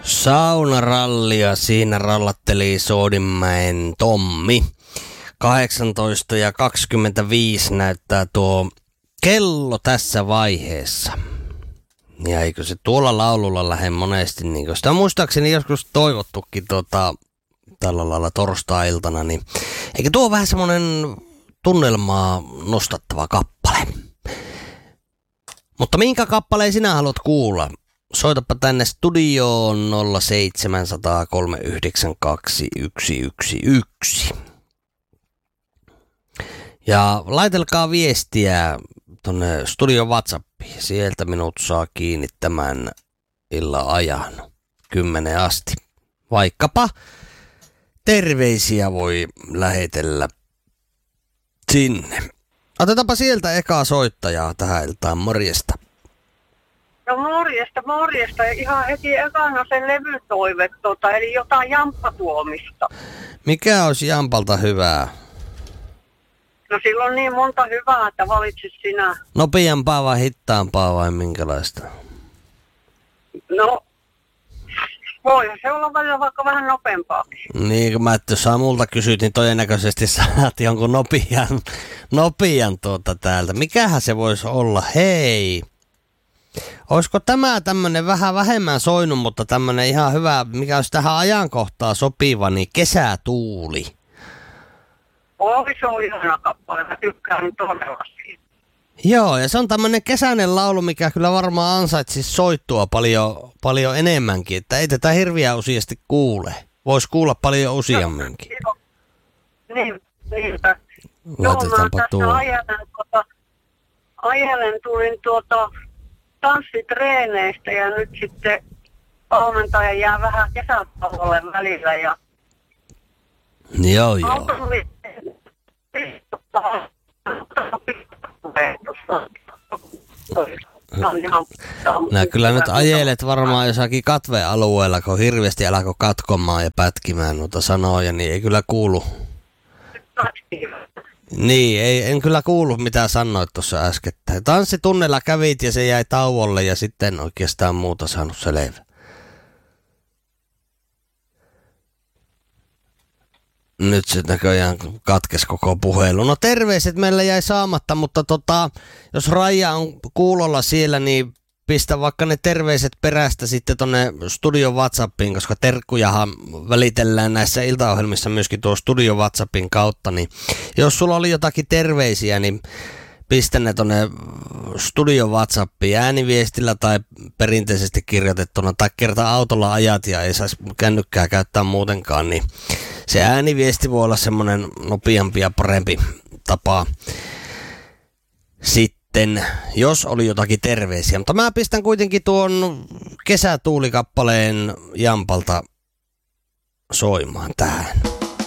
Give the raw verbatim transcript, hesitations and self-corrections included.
Saunarallia, siinä rallatteli Soodinmäen Tommi. kahdeksantoista ja kaksikymmentäviisi näyttää tuo kello tässä vaiheessa. Ja eikö se tuolla laululla lähde monesti, niin kuin sitä muistaakseni joskus toivottukin tuota, tällä lailla torstai-iltana, niin eikö tuo vähän semmoinen tunnelmaa nostattava kappale? Mutta minkä kappaleen sinä haluat kuulla? Soitapa tänne studioon nolla seitsemän nolla nolla kolme yhdeksän kaksi yksi yksi yksi. Ja laitelkaa viestiä tonne studion WhatsAppiin. Sieltä minut saa kiinni tämän illan ajan kymmenen asti. Vaikkapa terveisiä voi lähetellä sinne. Otetaanpa sieltä ekaa soittajaa tähän iltaan. Morjesta. No morjesta, morjesta. Ihan heti ekana sen levytoive, tota, eli jotain jamppatuomista. Mikä olisi Jampalta hyvää? No sillä on niin monta hyvää, että valitsit sinä. Nopeampaa vai hittaampaa vai minkälaista? No, voihan se olla välillä vaikka vähän nopeampaa. Niin, kun mä, että jos sä multa kysyt, niin todennäköisesti saat jonkun nopean, nopean tuota täältä. Mikähän se voisi olla? Hei! Olisiko tämä tämmönen vähän vähemmän soinut, mutta tämmönen ihan hyvä, mikä olisi tähän ajankohtaan sopiva, niin Kesätuuli. Oi, se on ihana kappale. Mä tykkään todella siitä. Joo, ja se on tämmönen kesäinen laulu, mikä kyllä varmaan ansaitsisi soittua paljon, paljon enemmänkin. Että ei tätä hirveän useasti kuule. Voisi kuulla paljon useamminkin. Joo, niin, niinpä. Laitetaanpa Joo, tuo. mä ajelen, tuota, ajelen, tulin tuota tanssitreeneistä ja nyt sitten valmentaja jää vähän kesätauolle välillä ja Joo, joo. autolli Nää kyllä nyt ajelet varmaan jossakin katvealueella, kun hirveästi alkoi katkomaan ja pätkimään noita sanoja, niin ei kyllä kuulu. Niin, ei, en kyllä kuulu mitä sanoit tuossa äskettäin. Tanssitunnella kävit ja se jäi tauolle ja sitten oikeastaan muuta saanut selvä. Nyt se näköjään katkesi koko puhelu. No terveiset meillä jäi saamatta, mutta tota, jos Raija on kuulolla siellä, niin pistä vaikka ne terveiset perästä sitten tonne studion WhatsAppiin, koska terkkujahan välitellään näissä iltaohjelmissa myöskin tuo studion WhatsAppin kautta. Niin jos sulla oli jotakin terveisiä, niin pistä ne tonne studion WhatsAppiin ääniviestillä tai perinteisesti kirjoitettuna, tai kerta autolla ajat ja ei saisi kännykkää käyttää muutenkaan, niin se ääniviesti voi olla semmoinen nopeampi ja parempi tapa sitten, jos oli jotakin terveisiä. Mutta mä pistän kuitenkin tuon Kesätuulikappaleen Jampalta soimaan tähän.